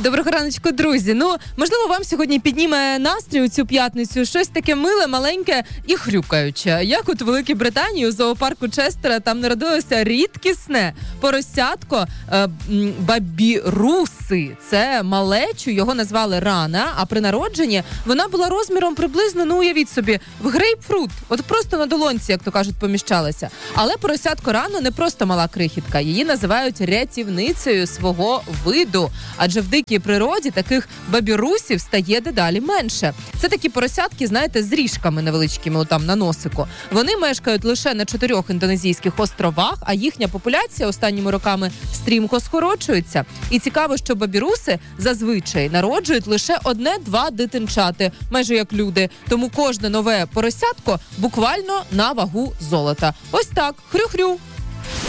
Доброго раночку, друзі. Можливо, вам сьогодні підніме настрій у цю п'ятницю щось таке миле, маленьке і хрюкаюче. Як от у Великій Британії у зоопарку Честера там народилося рідкісне поросятко бабіруси. Це малечу, його назвали Рана, а при народженні вона була розміром приблизно, уявіть собі, в грейпфрут. От просто на долонці, як то кажуть, поміщалася. Але поросятко Рану не просто мала крихітка, її називають рятівницею свого виду. Адже в дикій природі таких бабірусів стає дедалі менше. Це такі поросятки, знаєте, з ріжками невеличкими отам на носику. Вони мешкають лише на 4 індонезійських островах, а їхня популяція останніми роками стрімко скорочується. І цікаво, що бабіруси зазвичай народжують лише 1-2 дитинчати, майже як люди. Тому кожне нове поросятко буквально на вагу золота. Ось так, хрю-хрю.